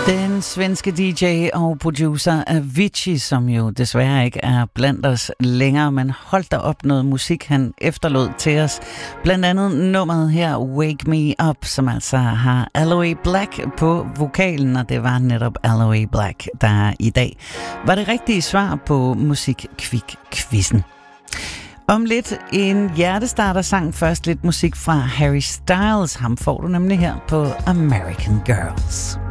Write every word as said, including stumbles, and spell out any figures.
Den svenske D J og producer Avicii, som jo desværre ikke er blandt os længere, men holdt der op noget musik, han efterlod til os. Blandt andet nummeret her, Wake Me Up, som altså har Aloe Blacc på vokalen, og det var netop Aloe Blacc, der i dag var det rigtige svar på Musikquik-quizzen. Om lidt en hjertestarter-sang, først lidt musik fra Harry Styles. Ham får du nemlig her på American Girls.